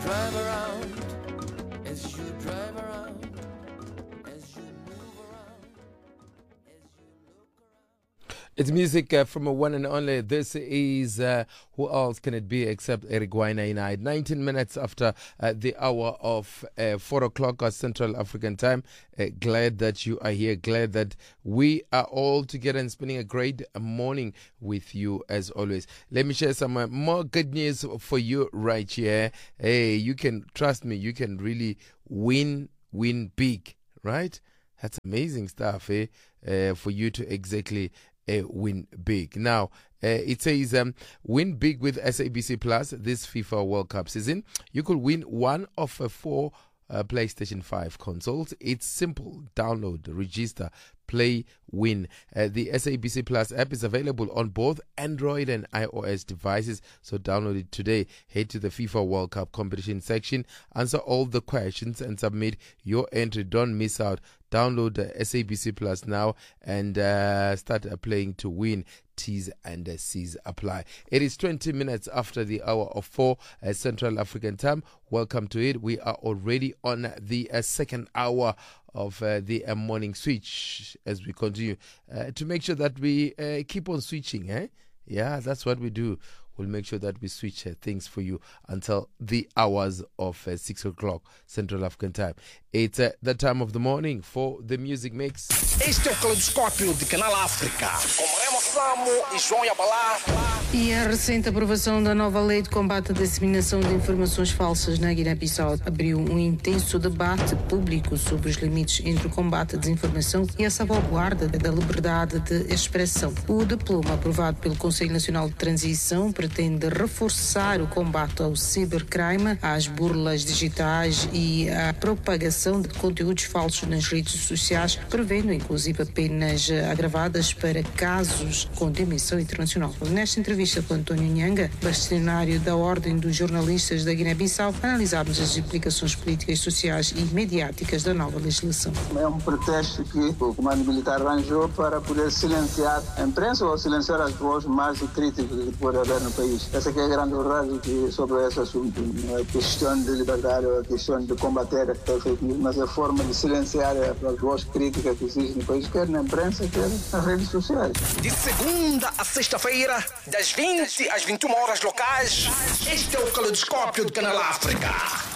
drive around, as you drive around, as you move around, as you look around. It's music from a one and only. This is, who else can it be except Eric Wainaina? 19 minutes after the hour of 4 o'clock Central African time. Glad that you are here. Glad that we are all together and spending a great morning with you as always. Let me share some more good news for you right here. Hey, you can, trust me, you can really win big, right? That's amazing stuff, for you to exactly win big. Now, it says win big with SABC Plus this FIFA World Cup season. You could win one of four PlayStation 5 consoles. It's simple. Download, register, play, win. The SABC Plus app is available on both Android and iOS devices, so download it today. Head to the FIFA World Cup competition section, answer all the questions and submit your entry. Don't miss out. Download the SABC Plus now and start playing to win. T's and C's apply. It is 20 minutes after the hour of 4 Central African time. Welcome to it. We are already on the second hour of the morning switch as we continue to make sure that we keep on switching. Yeah, that's what we do. We'll make sure that we switch things for you until the hours of 6 o'clock Central African time. It's the time of the morning for the music mix. Este é o Caleidoscópio de Canal África, com Remo Samo e João Yabalá. E a recente aprovação da nova lei de combate à disseminação de informações falsas na Guiné-Bissau abriu um intenso debate público sobre os limites entre o combate à desinformação e a salvaguarda da liberdade de expressão. O diploma aprovado pelo Conselho Nacional de Transição pretende reforçar o combate ao cibercrime, às burlas digitais e à propagação de conteúdos falsos nas redes sociais, prevendo inclusive penas agravadas para casos com dimensão internacional. Nesta entrevista com António Nhanga, bastonário da Ordem dos Jornalistas da Guiné-Bissau, analisámos as implicações políticas, sociais e mediáticas da nova legislação. É um pretexto que o comando militar arranjou para poder silenciar a imprensa ou silenciar as vozes mais críticas que pode haver no país. Essa que é a grande verdade sobre esse assunto. Não é a questão de liberdade ou a questão de combater a fake news, mas a forma de silenciar as vozes críticas que existem no país, quer na imprensa, quer nas redes sociais. De segunda a sexta-feira, das 20 às 21 horas locais, este é o Caleidoscópio de Canal África.